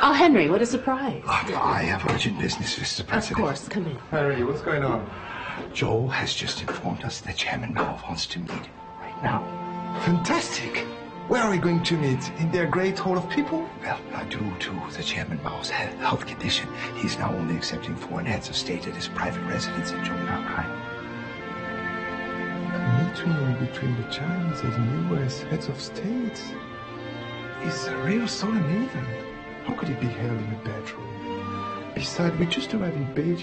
Oh, Henry, what a surprise. I have urgent business, Mr. President. Of course, come in. Henry, what's going on? Joe has just informed us that Chairman Mao wants to meet right now. Fantastic. Where are we going to meet? In their great hall of people? Well, due to the Chairman Mao's health condition, he's now only accepting foreign heads of state at his private residence in Zhongnanhai. A meeting between the Chinese and U.S. heads of state is a real solemn event. How could it be held in a bedroom? Besides, we just arrived in Beijing.